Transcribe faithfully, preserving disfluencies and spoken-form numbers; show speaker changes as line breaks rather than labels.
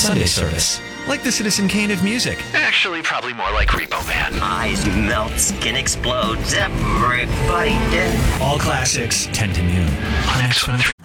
Sunday service. Like the Citizen Kane of music.
Actually, probably more like Repo Man.
Eyes melt, skin explodes, everybody dead.
All classics, ten to noon on X one oh three.